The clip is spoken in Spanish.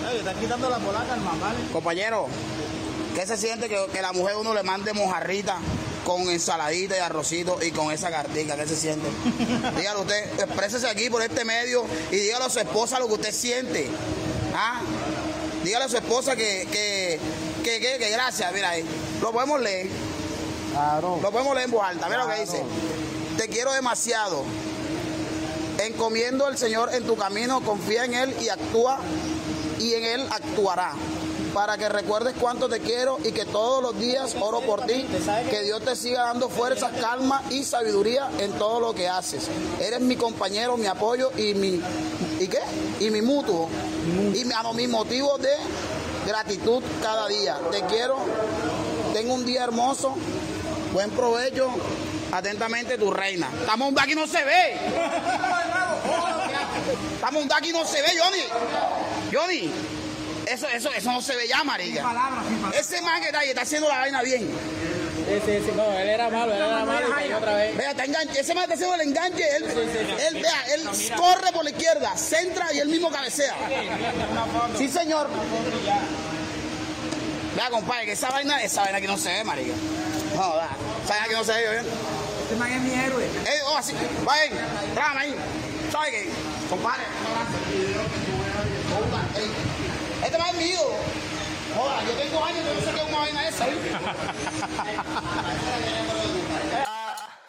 Oye, estás quitando la polaca al mamá. Compañero, ¿qué se siente que la mujer uno le mande mojarrita con ensaladita y arrocito y con esa cartica? ¿Qué se siente? Dígalo usted, exprésese aquí por este medio y dígale a su esposa lo que usted siente. ¿Ah? Dígale a su esposa que gracias, mira ahí. Lo podemos leer. Claro. Lo podemos leer en voz alta. Mira lo que dice. Te quiero demasiado. Encomiendo al Señor en tu camino, confía en Él y actúa, y en Él actuará. Para que recuerdes cuánto te quiero y que todos los días oro por ti, que Dios te siga dando fuerza, calma y sabiduría en todo lo que haces. Eres mi compañero, mi apoyo y mi mutuo, y mi motivo de gratitud cada día. Te quiero, tengo un día hermoso, buen provecho, atentamente tu reina. Estamos un aquí no se ve. Estamos un aquí no se ve, Johnny. Eso no se ve ya, marica. Ese man que está haciendo la vaina bien. Sí, no, él era malo y cayó otra vez. Vea, ese man está haciendo el enganche, él corre por la izquierda, centra y él mismo cabecea. Sí, señor. Vea, compadre, que esa vaina aquí no se ve, marica. No, esa vaina aquí no se ve, ¿bien? Este man es mi héroe. Así, vayan, trágame ahí. ¿Sabe qué? Compadre, este man es mío. Joder, yo tengo años, yo no sé qué es una vaina esa, ¿eh?